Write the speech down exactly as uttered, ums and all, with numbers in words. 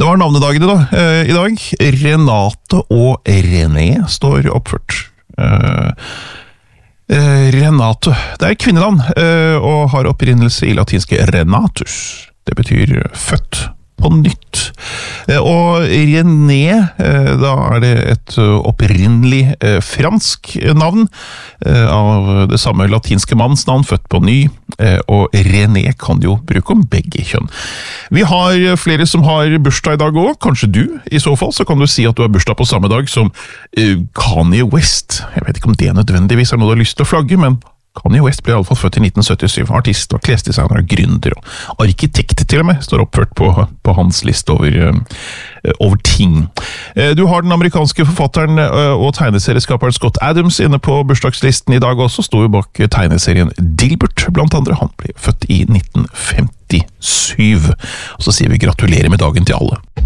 Hva er navnedagene da eh, i dag? Renate og René står oppført. Eh, eh, Renate, det er kvinnenavn eh, og har opprinnelse i latinske renatus. Det betyr født på nytt. Eh, og René, eh, da er det et opprinnelig eh, fransk navn eh, av det samme latinske manns navn, født på ny, eh, og René kan jo bruke om begge kjønn. Vi har flere som har bursdag i dag også, kanskje du i så fall, så kan du si at du har bursdag på samme dag som eh, Kanye West. Jeg vet ikke om det nødvendigvis er noe du har lyst til å flagge, men Kanye West ble i alle fall født i nitten syttisju, artist og klesdesigner og gründer og arkitekt til og med, står oppført på, på hans liste over, uh, over ting. Uh, du har den amerikanske forfatteren uh, og tegneserieskaperen Scott Adams inne på bursdagslisten i dag også, står jo bak tegneserien Dilbert blant andre, han ble født i nitten femtisju. Og så sier vi gratulerer med dagen til alle.